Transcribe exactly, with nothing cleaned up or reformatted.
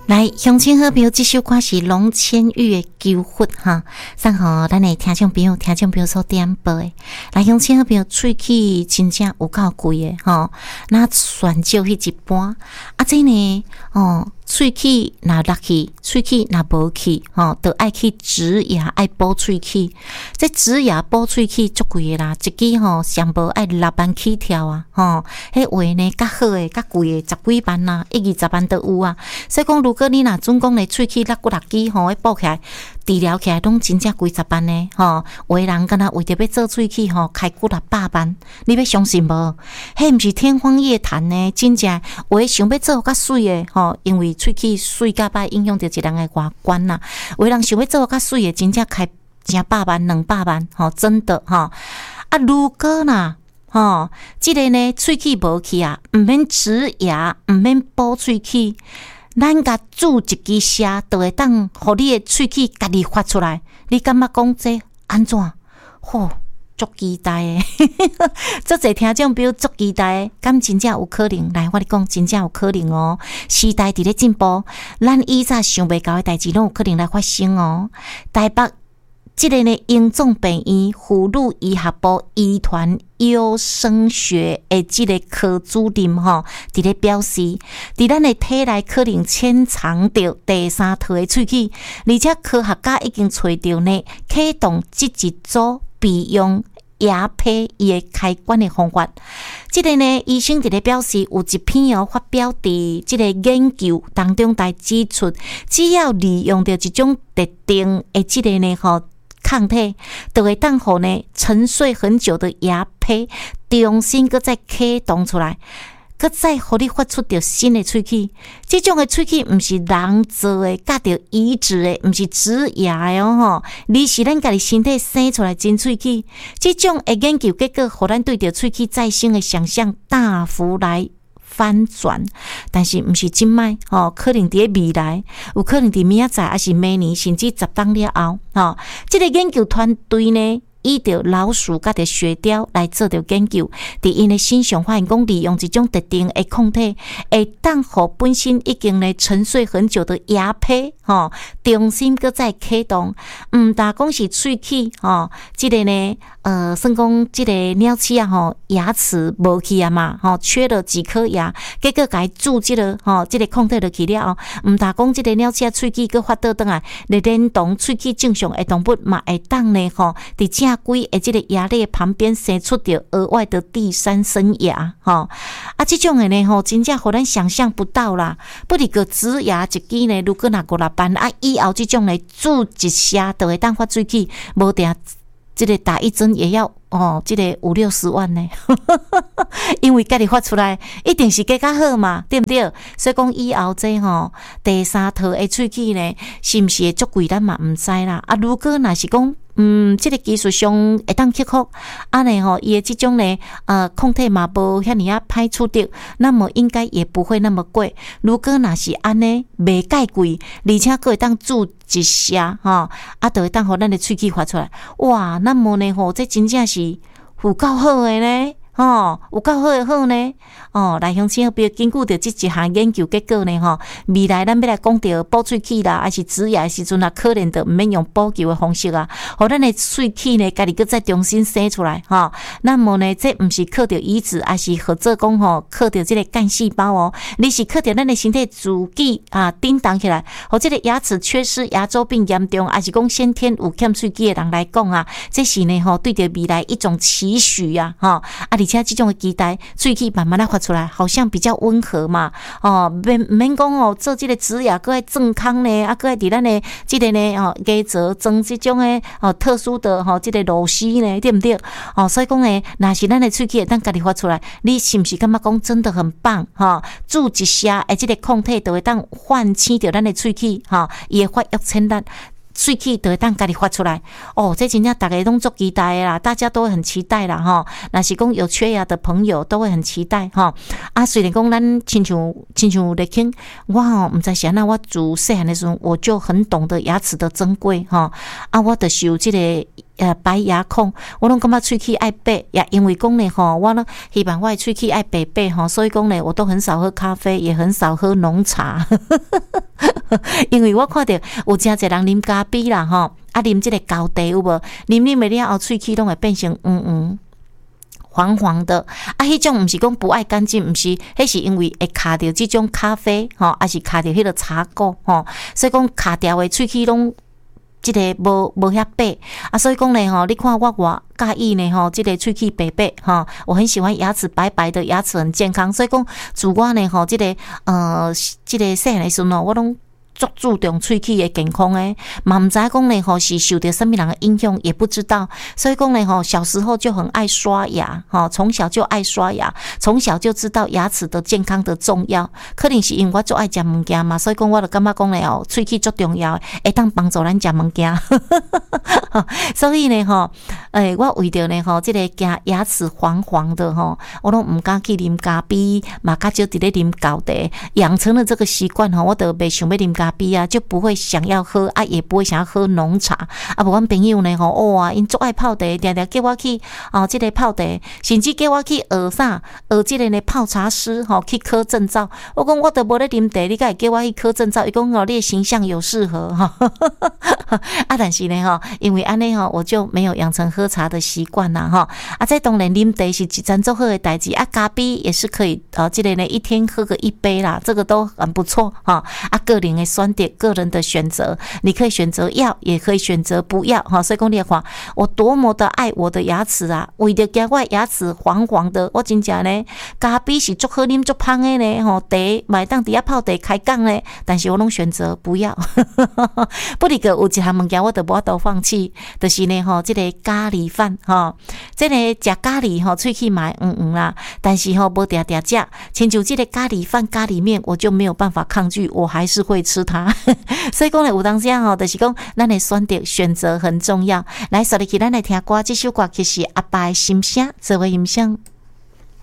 来，乡亲好朋友，这首歌是龙千玉的求佛哈，送互咱的听众朋友，听众朋友所点播的。来，乡亲好朋友，喙齿真正有够贵的吼，那选少迄一半啊，这呢哦。喙齿若落去，喙齿若无去，吼，就爱去植牙，爱补喙齿。这植牙补喙齿足贵的啦，一支吼上无爱六万起跳啊，吼，迄话呢较好诶，较贵诶，十几万啦，一二十万都有啊。所以讲，如果你若总讲咧喙齿落骨六支，吼，迄补起来，治疗起来拢真正几十万呢，吼。有诶人敢若为着要做喙齿，吼，开骨六百万，你要相信无？迄毋是天方夜谭呢，真正有诶想要做较水诶，吼，因为喙齿水甲歹影响着一人诶外观呐。有诶人想要做较水诶，真正开成百万、两百万，吼，真的吼。啊，如果呐，吼，即个呢，喙齿无去啊，毋免植牙，毋免补喙齿，咱甲注一支射，就会当互你诶喙齿家己发出来。你感觉讲这安怎？吼！足期待诶，足侪听众朋友足期待诶，敢真正有可能？来，我咧讲，真正有可能哦。时代伫咧进步，咱以前想袂到诶代志，拢有可能来发生哦。台北即个呢，荣总病院妇女医学部遗传优生学诶，即个科主任吼，伫咧表示，伫咱诶体内可能潜藏着第三套诶喙齿，而且科学家已经找到呢，启动即一组备用牙胚伊诶开关诶方法。即个呢，医生伫咧表示，有一篇哦发表伫即个研究当中，来指出，只要利用着一种特定诶即个呢吼抗体，就会当互呢沉睡很久的牙胚重新搁再启动出来。搁再互你发出着新的喙齿，这种的喙齿毋是人做的，甲着移植的，毋是植牙的哦吼，而是咱家己身体生出来真喙齿。这种的研究结果，互咱对着喙齿再生的想象大幅来翻转。但是毋是今摆吼，可能伫未来，有可能伫明仔载，还是明年，甚至十当了后吼，这个研究团队呢，以着老鼠甲着雪貂来做着研究，伫因的身上发现讲，利用一种特定的抗体，会当互本身已经呢沉睡很久的牙胚，吼，重新搁再启动。毋但讲是喙齿，吼，即个呢，呃，算讲即个鸟鼠啊，吼，牙齿无去啊嘛，吼，缺了几颗牙，结果甲伊注即个，吼，即个抗体落去了后，毋但讲即个鸟鼠啊喙齿搁发倒转来，连同喙齿正常的动物嘛会当呢，吼，伫正规的即个牙列旁边生出着额外的第三生牙，吼啊，这种的呢，吼，真正互咱想象不到啦。不离个植牙一支呢，如果若五六万啊，以后这种呢，注一下就会当发喙齿，无定这个打一针也要哦，这个五六十万呢，因为家己发出来一定是更加好嘛，对不对？所以讲以后这吼第三套的喙齿呢，是毋是会足贵，咱嘛毋知啦。啊，如果若是讲嗯，这个技术上会当克服，啊呢吼，伊的这种呢，呃，抗体嘛无遐尼啊歹处着，那么应该也不会那么贵。如果若是安尼，袂介贵，而且佫会当注一下吼，啊，就会当互咱的喙齿发出来。哇，那么呢吼，这真正是有够好的呢。哦，有够好诶好呢！哦，来乡亲，比如根据着即一项研究结果呢，吼，未来咱要来讲着补喙齿啦，还是植牙的时阵啊，可能就毋免用补救的方式啊，互咱的喙齿呢，家己搁再重新生出来，吼。那么呢，这毋是靠着移植，还是或者讲吼，靠着即个干细胞哦，你是靠着咱的身体自己啊，叮当起来，或即个牙齿缺失、牙周病严重，还是讲先天有欠喙齿的人来讲啊，这是呢吼，对着未来一种期许啊，吼啊，而且这种的期待，喙齿慢慢的发出来，好像比较温和嘛，哦，免免讲哦，做这个植牙，搁爱健康呢，啊，搁爱伫咱的这个呢，哦，牙槽装这种的哦特殊的吼、哦，这个螺丝呢，对不对？哦，所以讲呢，若是咱的喙齿会当家己发出来，你是不是感觉讲真的很棒哈、哦？注一下，诶，这个抗体就会当唤醒着咱的喙齿哈，伊、哦、会发育成力。喙齿就会当家己发出来哦，这真正大家拢足期待的啦，大家都会很期待啦哈。若是讲有缺牙的朋友都会很期待哈。啊，虽然讲咱亲像亲像咧听，我吼毋知是安那，我自细汉的时候我就很懂得牙齿的珍贵哈。啊，我就是有这个呃白牙孔，我拢感觉喙齿爱白，也因为讲呢吼，我呢希望我的喙齿爱白白吼，所以讲呢，我都很少喝咖啡，也很少喝浓茶。 因为我看到有真侪人啉咖啡啦吼，啊啉即个高茶有无？啉啉的了后，喙齿拢会变成黄黄、黄黄的。啊，迄种毋是讲不爱干净，毋是，迄是因为会卡着即种咖啡吼，还是卡着迄个茶垢吼，所以讲卡掉的喙齿拢。即个无无遐白啊，所以讲咧吼，你看我偌介意呢吼，即个喙齿白白吼，我很喜欢牙齿白白的，牙齿很健康，所以讲自我呢吼，即个呃，即个细汉的时阵我拢足注重喙齿的健康诶，嘛毋知讲咧吼是受到什么人的影响，也不知道，所以讲咧吼，小时候就很爱刷牙，吼，从小就爱刷牙，从小就知道牙齿的健康的重要，可能是因为我足爱食物件嘛，所以讲我就感觉讲咧吼，喙齿足重要，会当帮助咱食物件，所以呢吼，诶，我为着呢吼，即个惊牙齿黄黄的吼，我拢毋敢去啉咖啡，嘛较少伫咧啉高茶，养成了这个习惯吼，我就袂想要啉咖。啊，就不会想要喝啊，也不会想要喝浓茶啊。无阮朋友呢吼，哇，因足爱泡茶，常常叫我去哦，即、这个泡茶，甚至叫我去学啥，学即个呢泡茶师吼，去考证照。我讲我都无咧啉茶，你敢会叫我去考证照？伊讲哦，你的形象有适合哈。啊，但是呢吼，因为安尼吼，我就没有养成喝茶的习惯啦哈。啊，这当然啉茶是一件足好的代志，啊，咖啡也是可以啊，即、这个呢一天喝个一杯啦，这个都很不错哈。啊，个人的选择，个人的选择，你可以选择要，也可以选择不要哈。所以讲你看，我多么的爱我的牙齿啊！为了惊我牙齿黄黄的，我真正呢，咖啡是足好啉足芳的呢吼，茶买当底下泡茶开讲呢，但是我拢选择不要。不离个有一项物件我都无法度放弃，就是呢吼，这个咖喱饭吼，这个食咖喱吼，喙齿嘛嗯嗯啦，但是吼无定定食，亲像这个咖喱饭、咖喱面，我就没有办法抗拒，我还是会吃它。所以讲咧，有当时啊吼，就是讲咱的选择选择很重要。来，说入去，咱来听歌，这首歌其实阿爸的心声，做为欣赏。